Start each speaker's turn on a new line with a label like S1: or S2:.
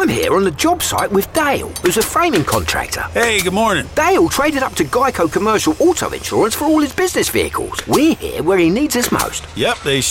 S1: here on the job site with Dale, who's a framing contractor.
S2: Hey, good morning.
S1: Dale traded up to Geico Commercial Auto Insurance for all his business vehicles. We're here where he needs us most.
S2: Yep, they